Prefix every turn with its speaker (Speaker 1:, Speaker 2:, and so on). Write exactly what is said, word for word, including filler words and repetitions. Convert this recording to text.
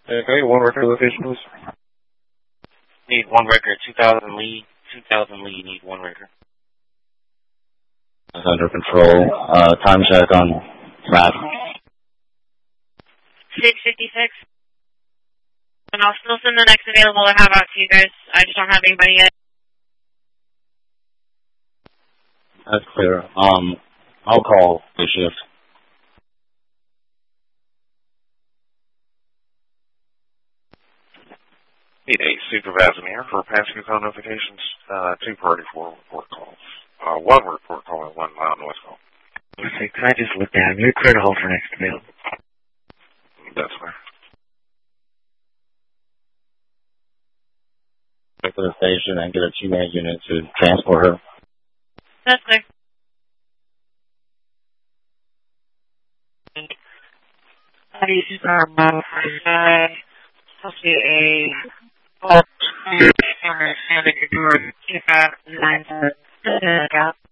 Speaker 1: Hey, can I get one record location, please?
Speaker 2: Need one record, two thousand lead, two thousand lead, need one record.
Speaker 3: It's under control. Uh, time check on map.
Speaker 4: six fifty-six. And I'll still send the next available to have out to you guys. I just don't have anybody yet.
Speaker 3: That's clear. Um, I'll call the shift.
Speaker 1: Need a supervisor here for passing phone notifications. Uh, two party, four report calls. Uh, one report call and one loud noise call.
Speaker 5: Okay, can I just look down? You're clear to hold for next available.
Speaker 1: That's fair.
Speaker 3: Back to the station and get a two-man unit to transport her.
Speaker 4: That's clear.
Speaker 6: How do you start modified? Supposed to be a fault. I'm going to do it. If I nine to